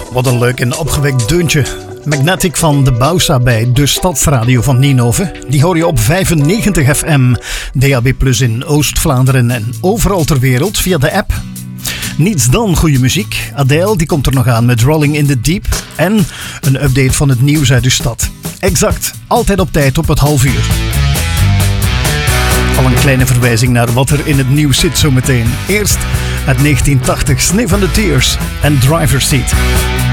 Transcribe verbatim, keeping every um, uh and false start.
Wat een leuk en opgewekt deuntje. Magnetic van de Bausa bij de Stadsradio van Ninove. Die hoor je op vijfennegentig F M, D A B plus in Oost-Vlaanderen en overal ter wereld via de app. Niets dan goede muziek. Adele die komt er nog aan met Rolling in the Deep. En een update van het nieuws uit de stad. Exact, altijd op tijd op het half uur. Al een kleine verwijzing naar wat er in het nieuws zit zometeen. Eerst uit negentien tachtig Sniff and the Tears en Driver's Seat.